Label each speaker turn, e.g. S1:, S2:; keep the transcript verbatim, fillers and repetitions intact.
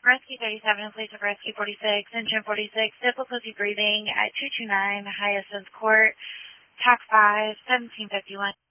S1: Rescue thirty-seven, in place of Rescue forty-six, Engine forty-six, difficulty breathing at two two nine Hyacinth Court, T A C five, seventeen fifty-one.